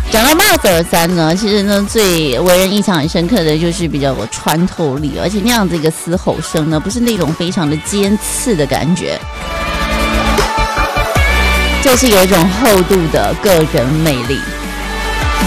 讲到马泽尔三呢，其实呢最为人印象很深刻的就是比较有穿透力，而且那样子一个嘶吼声呢，不是那种非常的尖刺的感觉，就是有一种厚度的个人魅力。